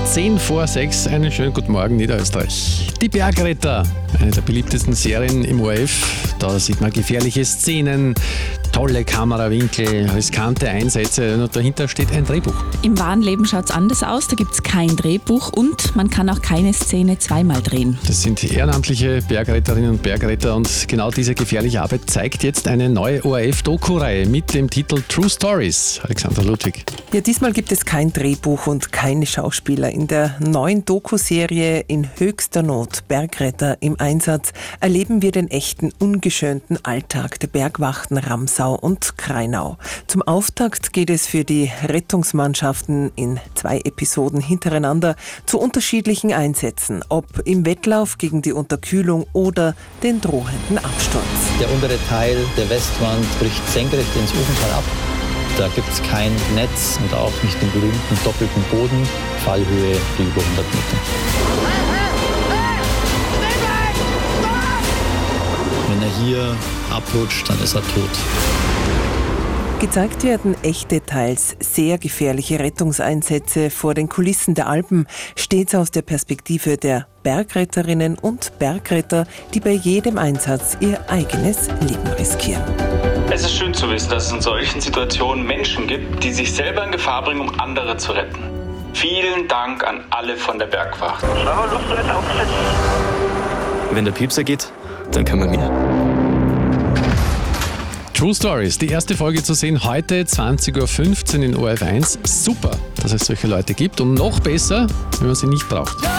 10 vor 6, einen schönen guten Morgen Niederösterreich. Die Bergretter, eine der beliebtesten Serien im ORF. Da sieht man gefährliche Szenen, tolle Kamerawinkel, riskante Einsätze und dahinter steht ein Drehbuch. Im wahren Leben schaut es anders aus, da gibt es kein Drehbuch und man kann auch keine Szene zweimal drehen. Das sind ehrenamtliche Bergretterinnen und Bergretter und genau diese gefährliche Arbeit zeigt jetzt eine neue ORF-Doku-Reihe mit dem Titel True Stories. Alexandra Ludwig. Ja, diesmal gibt es kein Drehbuch und keine Schauspieler. In der neuen Doku-Serie In höchster Not, Bergretter im Einsatz, erleben wir den echten, ungeschönten Alltag der Bergwachten Ramsau und Krainau. Zum Auftakt geht es für die Rettungsmannschaften in 2 Episoden hintereinander zu unterschiedlichen Einsätzen, ob im Wettlauf gegen die Unterkühlung oder den drohenden Absturz. Der untere Teil der Westwand bricht senkrecht ins Ofental ab. Da gibt es kein Netz und auch nicht den berühmten doppelten Boden, Fallhöhe über 100 Meter. Wenn er hier abrutscht, dann ist er tot. Gezeigt werden echte, teils sehr gefährliche Rettungseinsätze vor den Kulissen der Alpen, stets aus der Perspektive der Bergretterinnen und Bergretter, die bei jedem Einsatz ihr eigenes Leben riskieren. Es ist schön zu wissen, dass es in solchen Situationen Menschen gibt, die sich selber in Gefahr bringen, um andere zu retten. Vielen Dank an alle von der Bergwacht. Wenn der Piepser geht, dann kann man mir. True Stories, die erste Folge zu sehen heute 20.15 Uhr in ORF 1. Super, dass es solche Leute gibt und noch besser, wenn man sie nicht braucht.